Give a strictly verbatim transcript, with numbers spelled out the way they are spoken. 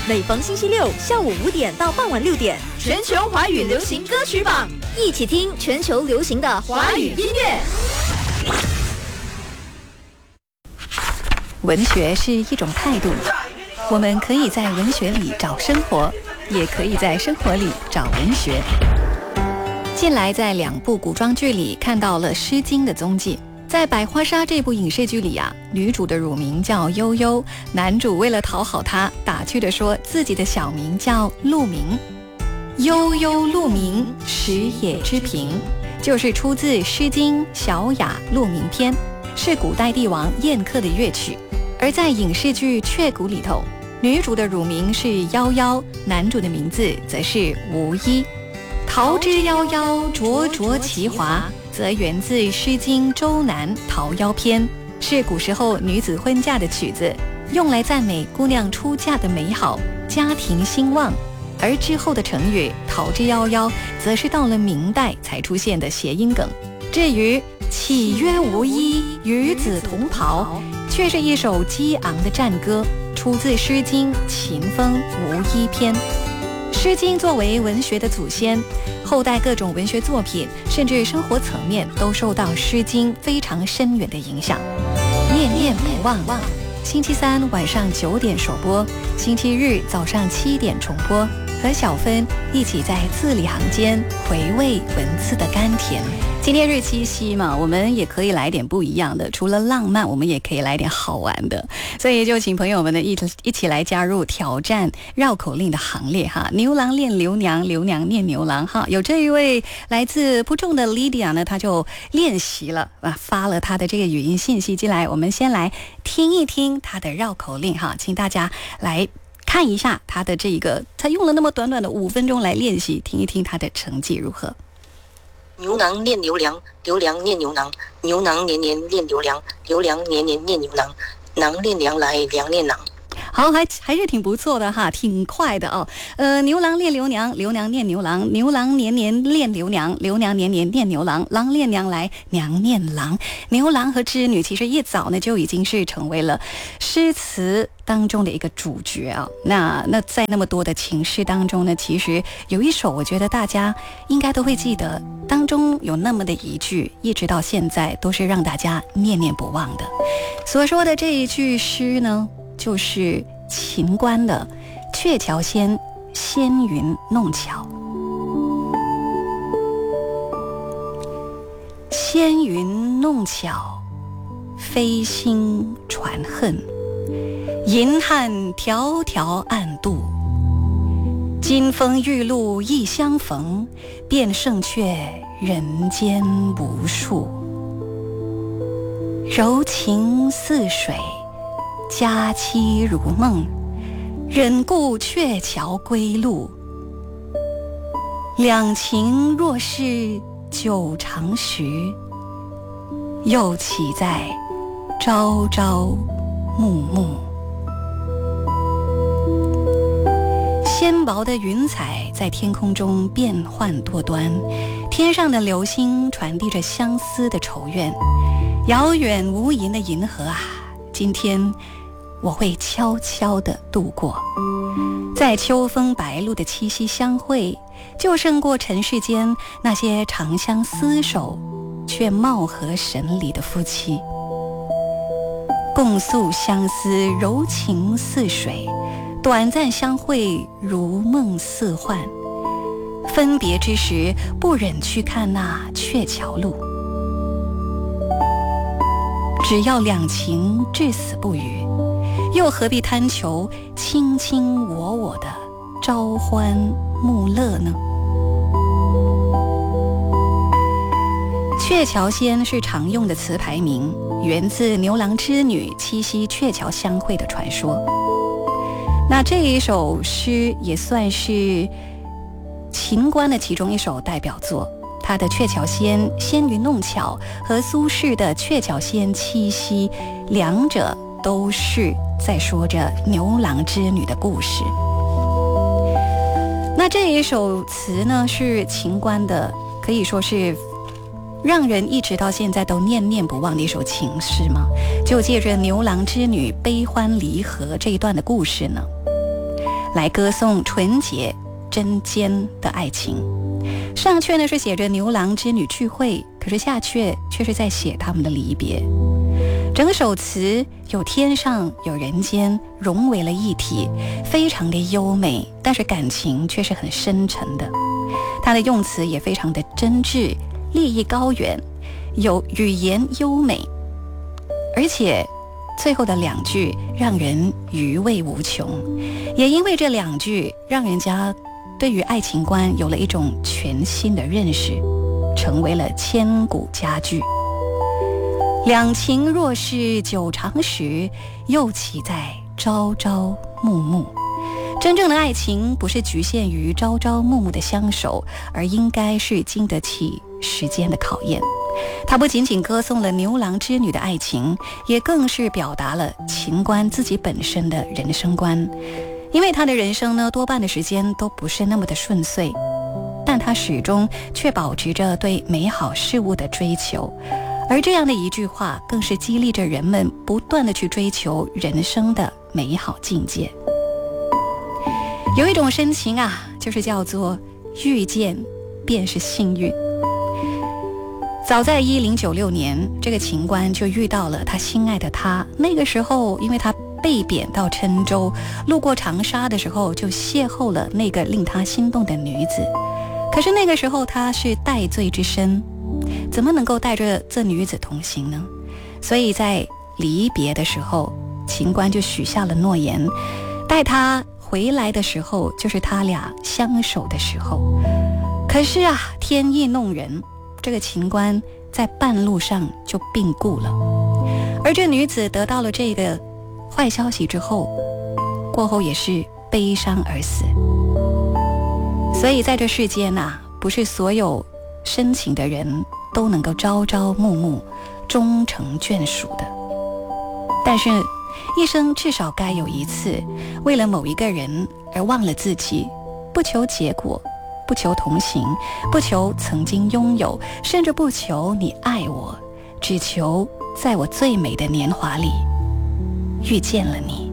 每逢星期六下午五点到傍晚六点， 全球华语流行歌曲榜， 一起听全球流行的华语音乐。 文学是一种态度，我们可以在文学里找生活，也可以在生活里找文学。近来在两部古装剧里看到了《诗经》的踪迹。在《百花杀》这部影视剧里啊，女主的乳名叫悠悠，男主为了讨好她，打趣地说自己的小名叫鹿鸣。悠悠鹿鸣，食野之苹，就是出自《诗经·小雅·鹿鸣篇》，是古代帝王宴客的乐曲。而在影视剧《雀谷》里头，女主的乳名是夭夭，男主的名字则是无衣。桃之夭夭，灼灼其华，则源自《诗经·周南·桃夭篇》，是古时候女子婚嫁的曲子，用来赞美姑娘出嫁的美好，家庭兴旺。而之后的成语“桃之夭夭”则是到了明代才出现的谐音梗。至于“岂曰无衣，与子同袍”，却是一首激昂的战歌，出自《诗经·秦风·无衣篇》。《诗经》作为文学的祖先，后代各种文学作品甚至生活层面都受到《诗经》非常深远的影响。念念不忘，星期三晚上九点首播，星期日早上七点重播，和小芬一起在字里行间回味文字的甘甜。今天是七夕嘛，我们也可以来点不一样的，除了浪漫，我们也可以来点好玩的，所以就请朋友们呢一一起来加入挑战绕口令的行列哈。牛郎恋刘娘，刘娘念牛郎哈。有这一位来自扑众的 Lydia 呢，她就练习了啊，发了她的这个语音信息进来，我们先来听一听她的绕口令哈，请大家来看一下她的这个，她用了那么短短的五分钟来练习，听一听她的成绩如何。 牛郎恋刘娘，刘娘念牛郎，牛郎年年恋刘娘，刘娘年年念牛郎，郎恋娘来，娘恋郎。 好，还还是挺不错的哈，挺快的哦。呃，牛郎恋刘娘，刘娘念牛郎，牛郎年年恋刘娘，刘娘年年念牛郎，郎恋娘来，娘念郎。牛郎和织女其实一早呢就已经是成为了诗词当中的一个主角啊。那那在那么多的情诗当中呢，其实有一首我觉得大家应该都会记得，当中有那么的一句，一直到现在都是让大家念念不忘的。所说的这一句诗呢，就是秦观的《鹊桥仙·仙云弄巧》。仙云弄巧，飞星传恨，银汉迢迢暗度。金风玉露一相逢，便胜却人间无数。柔情似水，佳期如梦，忍顾鹊桥归路。两情若是久长时，又岂在朝朝暮暮。纤薄的云彩在天空中变幻多端，天上的流星传递着相思的愁怨。遥远无垠的银河啊，今天我会悄悄地度过。在秋风白露的七夕相会，就胜过尘世间那些长相厮守却貌合神离的夫妻。共诉相思，柔情似水，短暂相会，如梦似幻。分别之时，不忍去看那鹊桥路。只要两情至死不渝，又何必贪求卿卿我我的朝欢暮乐呢？鹊桥仙是常用的词牌名，源自牛郎织女七夕鹊桥相会的传说。那这一首诗也算是秦观的其中一首代表作，他的《鹊桥仙·仙云弄巧》和苏轼的《鹊桥仙·七夕》，两者都是在说着牛郎织女的故事。那这一首词呢，是秦观的，可以说是让人一直到现在都念念不忘的一首情诗嘛，就借着牛郎织女悲欢离合这一段的故事呢， 来歌颂纯洁真坚的爱情。上阙呢是写着牛郎织女聚会，可是下阙却是在写他们的离别。整首词有天上有人间融为了一体，非常的优美，但是感情却是很深沉的。它的用词也非常的真挚，立意高远，有语言优美，而且最后的两句让人余味无穷，也因为这两句让人家对于爱情观有了一种全新的认识，成为了千古佳句。两情若是久长时，又岂在朝朝暮暮。真正的爱情不是局限于朝朝暮暮的相守，而应该是经得起时间的考验。它不仅仅歌颂了牛郎织女的爱情，也更是表达了秦观自己本身的人生观。因为他的人生呢，多半的时间都不是那么的顺遂，但他始终却保持着对美好事物的追求，而这样的一句话更是激励着人们不断的去追求人生的美好境界。有一种深情啊，就是叫做遇见便是幸运。早在一零九六年，这个秦观就遇到了他心爱的他。那个时候，因为他被贬到郴州，路过长沙的时候，就邂逅了那个令他心动的女子。可是那个时候他是戴罪之身，怎么能够带着这女子同行呢？所以在离别的时候，秦观就许下了诺言，待他回来的时候，就是他俩相守的时候。可是啊，天意弄人，这个秦观在半路上就病故了。而这女子得到了这个坏消息之后，过后也是悲伤而死。所以在这世间啊，不是所有深情的人都能够朝朝暮暮终成眷属的，但是一生至少该有一次为了某一个人而忘了自己，不求结果，不求同行，不求曾经拥有，甚至不求你爱我，只求在我最美的年华里遇见了你。